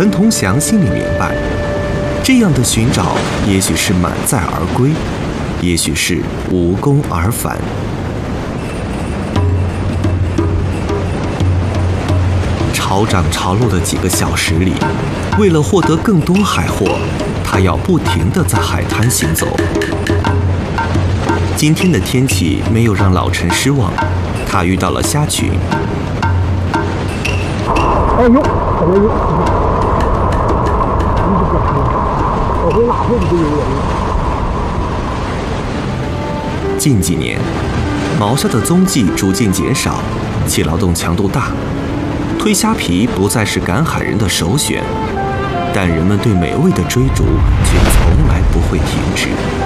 陈同祥心里明白，这样的寻找也许是满载而归，也许是无功而返。潮涨潮落的几个小时里，为了获得更多海货，他要不停地在海滩行走。今天的天气没有让老陈失望，他遇到了虾群。 哎呦，怎么有？我会拉回去就有人。 近几年，毛虾的踪迹逐渐减少，其劳动强度大，推虾皮不再是赶海人的首选，但人们对美味的追逐却从来不会停止。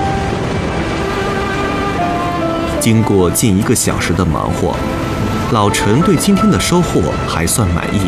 经过近1个小时的忙活，老陈对今天的收获还算满意。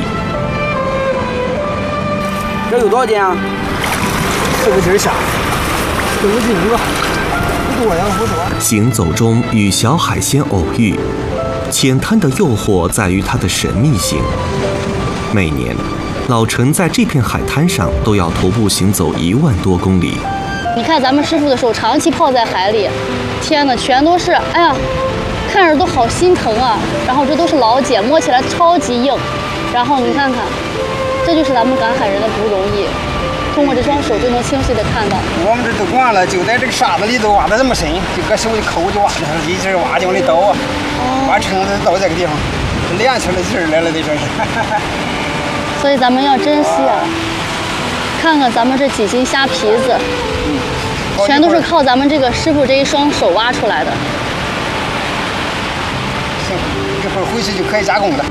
这有多少斤啊？4个斤虾，4个斤一个，不多呀，不多。 行走中与小海鲜偶遇，浅滩的诱惑在于它的神秘性。每年，老陈在这片海滩上都要徒步行走1万多公里。 你看咱们师傅的手长期泡在海里，天哪，全都是，哎呀，看着都好心疼啊。然后这都是老茧，摸起来超级硬。然后你看看，这就是咱们赶海人的不容易。通过这双手就能清晰地看到。 我们这都惯了，就在这个沙子里头挖得这么深，就搁手一抠就挖的，一直挖就往里倒啊，挖撑的到这个地方，练出来劲儿来了，这真是。 所以咱们要珍惜啊！看看咱们这几斤虾皮子，全都是靠咱们这个师傅这一双手挖出来的。 行，一会儿回去就可以加工了。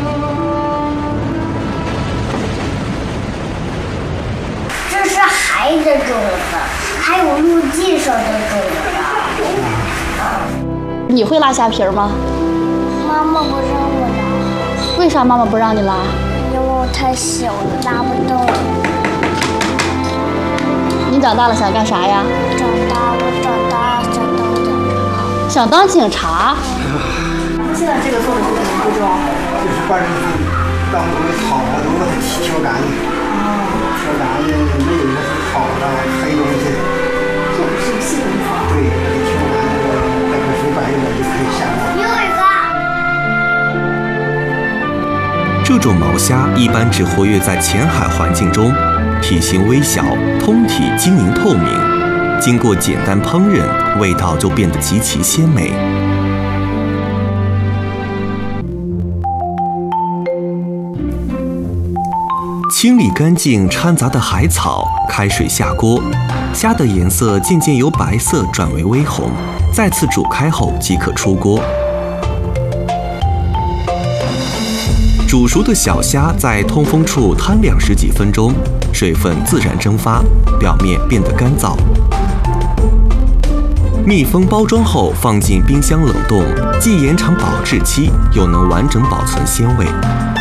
这是海的种子，还有陆地上的种子。 你会拉虾皮吗？ 妈妈不让我拉。 为啥妈妈不让你拉？ 因为我太小了，拉不动。 你长大了想干啥呀？ 我长大想当警察。 想当警察？ 现在这个做的是什么步骤？ 就是把这个当中的草啊都把它挑干净，挑干净没有那些草啊黑东西。 这不是细工作。 对，把它挑干净了，待会水白一点就可以下锅。 又一个。 这种毛虾一般只活跃在浅海环境中，体型微小，通体晶莹透明，经过简单烹饪，味道就变得极其鲜美。清理干净掺杂的海草，开水下锅，虾的颜色渐渐由白色转为微红，再次煮开后即可出锅。煮熟的小虾在通风处摊晾10几分钟，水分自然蒸发，表面变得干燥。密封包装后放进冰箱冷冻，既延长保质期，又能完整保存鲜味。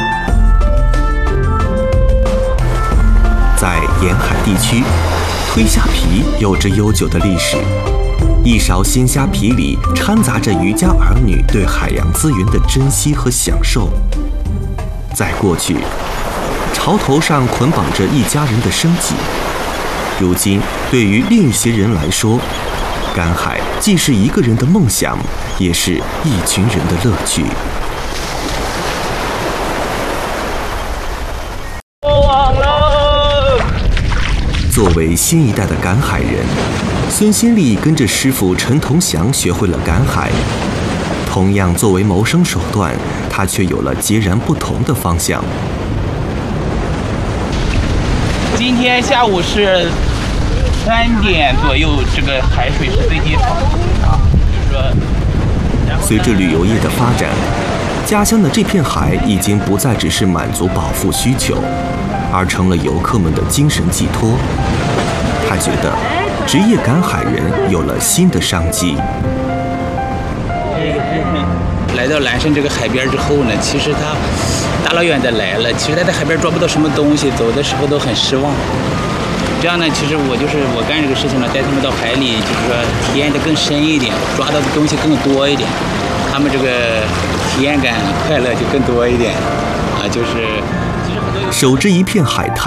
在沿海地区，推虾皮有着悠久的历史。一勺鲜虾皮里掺杂着渔家儿女对海洋资源的珍惜和享受。在过去，潮头上捆绑着一家人的生计。如今，对于另一些人来说，赶海既是一个人的梦想，也是一群人的乐趣。作为新一代的赶海人，孙先利跟着师傅陈同祥学会了赶海。同样作为谋生手段，他却有了截然不同的方向。 今天下午是3点左右，这个海水是最低潮啊，就是说， 随着旅游业的发展，家乡的这片海已经不再只是满足饱腹需求，而成了游客们的精神寄托。他觉得，职业赶海人有了新的商机。 来到蓝山这个海边之后呢，其实他大老远的来了，其实他在海边抓不到什么东西，走的时候都很失望。这样呢，其实我干这个事情呢，带他们到海里，就是说体验的更深一点，抓到的东西更多一点，他们这个体验感、快乐就更多一点啊，就是其实很多。 守着一片海滩。